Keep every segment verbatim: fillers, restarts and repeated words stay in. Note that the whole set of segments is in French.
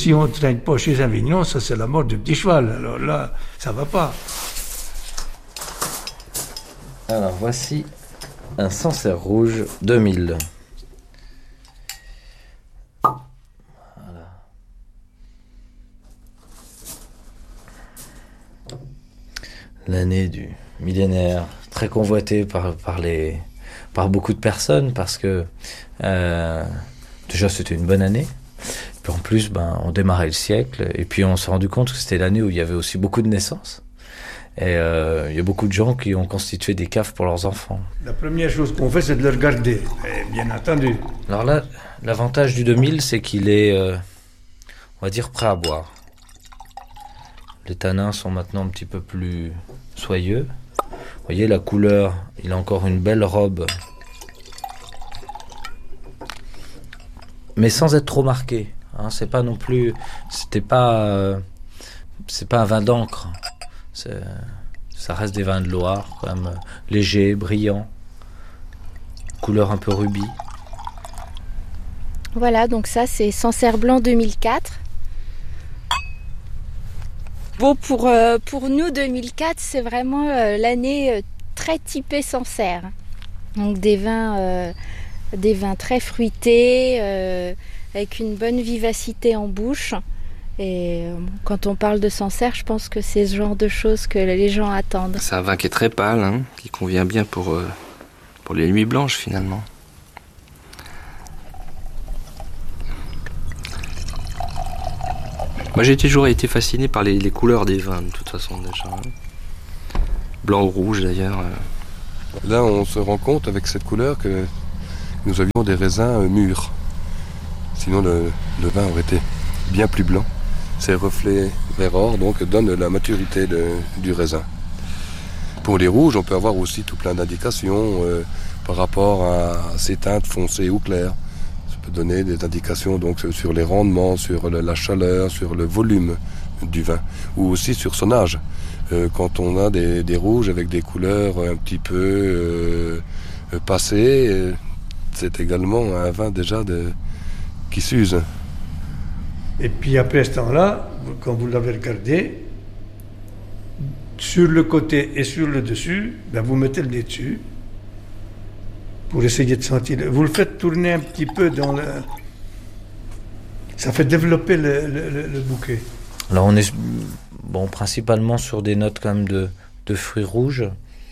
si on ne traîne pas chez un vigneron, ça c'est la mort du petit cheval. Alors là, ça va pas. Alors voici un Sancerre rouge deux mille. Voilà. L'année du millénaire, très convoitée par, par, les, par beaucoup de personnes parce que euh, déjà c'était une bonne année. Puis en plus, ben, on démarrait le siècle et puis on s'est rendu compte que c'était l'année où il y avait aussi beaucoup de naissances. Et euh, il y a beaucoup de gens qui ont constitué des caves pour leurs enfants. La première chose qu'on fait, c'est de le regarder, et bien entendu. Alors là, l'avantage du deux mille, c'est qu'il est, euh, on va dire, prêt à boire. Les tanins sont maintenant un petit peu plus soyeux. Vous voyez, la couleur, il a encore une belle robe. Mais sans être trop marqué. Hein, c'est pas non plus... C'était pas... Euh, c'est pas un vin d'encre. C'est, ça reste des vins de Loire, quand même, euh, légers, brillants, couleur un peu rubis. Voilà, donc ça c'est Sancerre blanc deux mille quatre. Bon, pour, euh, pour nous, deux mille quatre, c'est vraiment euh, l'année euh, très typée Sancerre. Donc des vins, euh, des vins très fruités, euh, avec une bonne vivacité en bouche. Et quand on parle de Sancerre, je pense que c'est ce genre de choses que les gens attendent. C'est un vin qui est très pâle, hein, qui convient bien pour, euh, pour les nuits blanches finalement. Moi j'ai toujours été fasciné par les, les couleurs des vins de toute façon déjà. Hein. Blanc ou rouge d'ailleurs. Euh. Là on se rend compte avec cette couleur que nous avions des raisins euh, mûrs. Sinon le, le vin aurait été bien plus blanc. Ces reflets vert or donc donnent la maturité de, du raisin. Pour les rouges, on peut avoir aussi tout plein d'indications euh, par rapport à ces teintes foncées ou claires. Ça peut donner des indications donc sur les rendements, sur le, la chaleur, sur le volume du vin, ou aussi sur son âge. Euh, quand on a des, des rouges avec des couleurs un petit peu euh, passées, euh, c'est également un vin déjà de, qui s'use. Et puis après ce temps-là, quand vous l'avez regardé, sur le côté et sur le dessus, ben vous mettez le nez dessus pour essayer de sentir. Vous le faites tourner un petit peu dans le... Ça fait développer le, le, le bouquet. Alors on est bon, principalement sur des notes quand même de, de fruits rouges.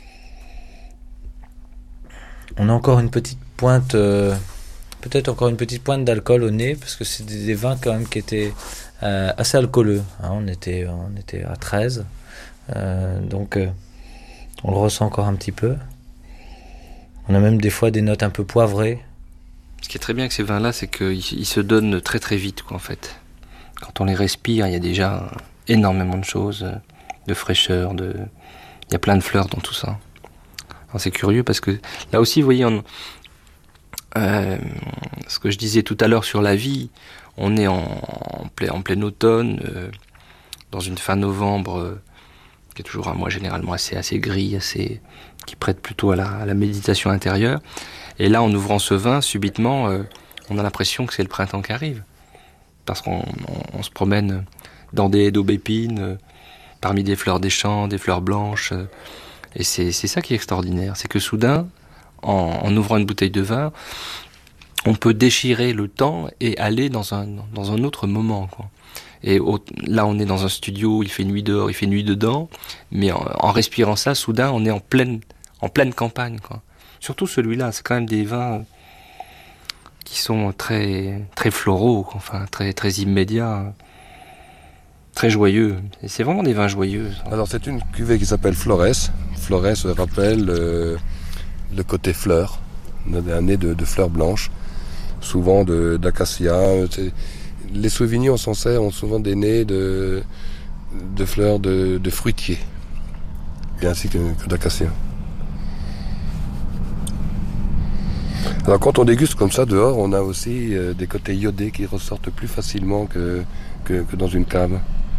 On a encore une petite pointe... Euh... Peut-être encore une petite pointe d'alcool au nez, parce que c'est des, des vins quand même qui étaient euh, assez alcooleux. Hein, on, était, on était à treize, euh, donc euh, on le ressent encore un petit peu. On a même des fois des notes un peu poivrées. Ce qui est très bien avec ces vins-là, c'est qu'ils ils se donnent très très vite, quoi, en fait. Quand on les respire, il y a déjà énormément de choses, de fraîcheur, de... il y a plein de fleurs dans tout ça. Alors, c'est curieux parce que là aussi, vous voyez... On... Euh, ce que je disais tout à l'heure sur la vie, on est en, en, plein, en plein automne, euh, dans une fin novembre, euh, qui est toujours un mois généralement assez, assez gris, assez, qui prête plutôt à la, à la méditation intérieure. Et là, en ouvrant ce vin, subitement, euh, on a l'impression que c'est le printemps qui arrive. Parce qu'on on, on se promène dans des haies d'aubépines, euh, parmi des fleurs des champs, des fleurs blanches. Euh, et c'est, c'est ça qui est extraordinaire, c'est que soudain, En, en ouvrant une bouteille de vin, on peut déchirer le temps et aller dans un, dans un autre moment, quoi. Et au, là, on est dans un studio, il fait nuit dehors, il fait nuit dedans, mais en, en respirant ça, soudain, on est en pleine, en pleine campagne, quoi. Surtout celui-là, c'est quand même des vins qui sont très, très floraux, quoi. Enfin, très, très immédiats, très joyeux. Et c'est vraiment des vins joyeux. Ça. Alors, c'est une cuvée qui s'appelle Flores. Flores rappelle... Euh... le côté fleurs, un nez de, de fleurs blanches, souvent de, d'acacia. Les Sauvignons Sancerre ont souvent des nez de, de fleurs de, de fruitiers, et ainsi que, que d'acacia. Alors quand on déguste comme ça dehors, on a aussi euh, des côtés iodés qui ressortent plus facilement que, que, que dans une cave.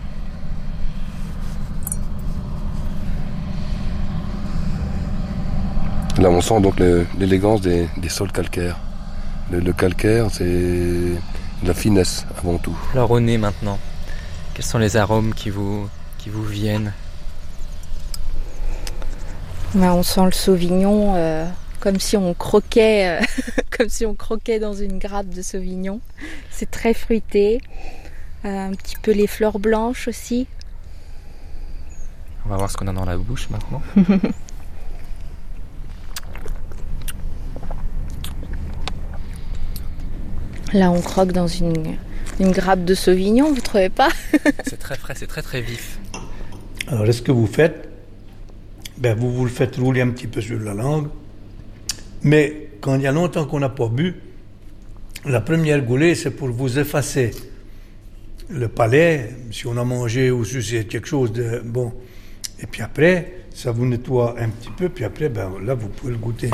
Là, on sent donc le, l'élégance des, des sols calcaires. Le, le calcaire, c'est, de la finesse avant tout. Alors au nez maintenant, quels sont les arômes qui vous, qui vous viennent? Ben, on sent le Sauvignon euh, comme si on croquait, euh, comme si on croquait dans une grappe de Sauvignon. C'est très fruité, euh, un petit peu les fleurs blanches aussi. On va voir ce qu'on a dans la bouche maintenant. Là, on croque dans une, une grappe de Sauvignon, vous trouvez pas? C'est très frais, c'est très très vif. Alors, est-ce que vous faites? Ben, vous vous le faites rouler un petit peu sur la langue. Mais quand il y a longtemps qu'on n'a pas bu, la première goulée, c'est pour vous effacer le palais, si on a mangé ou si c'est quelque chose de bon. Et puis après, ça vous nettoie un petit peu, puis après, ben, là, vous pouvez le goûter.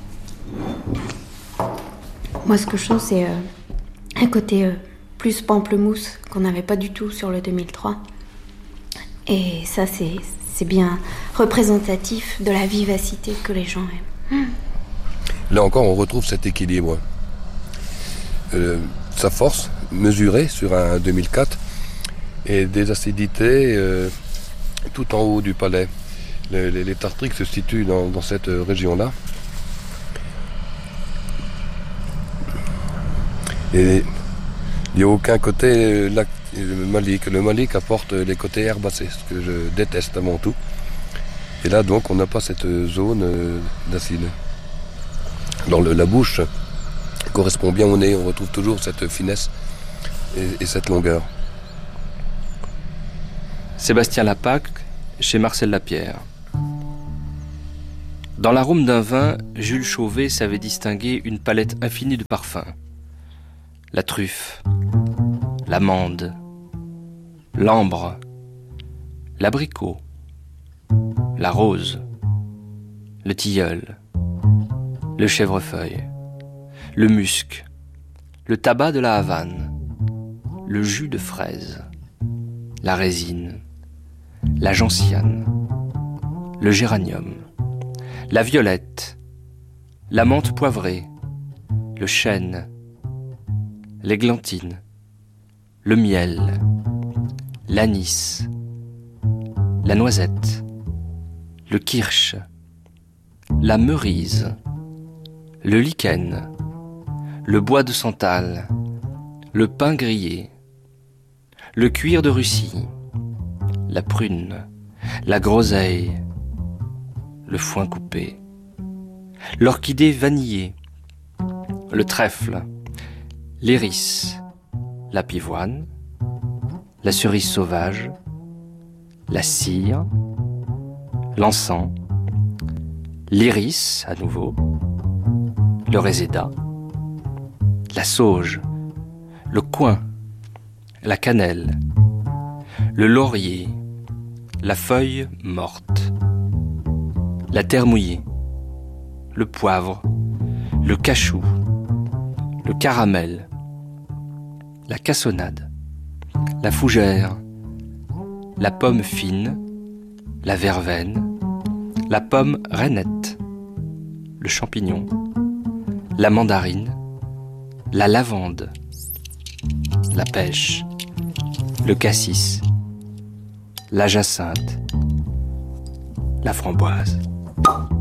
Moi, ce que je sens, c'est euh, un côté euh, plus pamplemousse qu'on n'avait pas du tout sur le deux mille trois. Et ça, c'est, c'est bien représentatif de la vivacité que les gens aiment. Mmh. Là encore, on retrouve cet équilibre. Euh, sa force, mesurée sur un deux mille quatre, et des acidités euh, tout en haut du palais. Les, les, les tartriques se situent dans, dans cette région-là. Et il n'y a aucun côté lac, le malique. Le malique apporte les côtés herbacés, ce que je déteste avant tout. Et là, donc, on n'a pas cette zone d'acide. Dans le, la bouche correspond bien au nez, on retrouve toujours cette finesse et, et cette longueur. Sébastien Lapac, chez Marcel Lapierre. Dans l'arôme d'un vin, Jules Chauvet savait distinguer une palette infinie de parfums. La truffe, l'amande, l'ambre, l'abricot, la rose, le tilleul, le chèvrefeuille, le musc, le tabac de la Havane, le jus de fraise, la résine, la gentiane, le géranium, la violette, la menthe poivrée, le chêne, l'églantine, le miel, l'anis, la noisette, le kirsch, la meurise, le lichen, le bois de santal, le pin grillé, le cuir de Russie, la prune, la groseille, le foin coupé, l'orchidée vanillée, le trèfle, l'iris, la pivoine, la cerise sauvage, la cire, l'encens, l'iris à nouveau, le réséda, la sauge, le coing, la cannelle, le laurier, la feuille morte, la terre mouillée, le poivre, le cachou, le caramel, la cassonade, la fougère, la pomme fine, la verveine, la pomme rainette, le champignon, la mandarine, la lavande, la pêche, le cassis, la jacinthe, la framboise.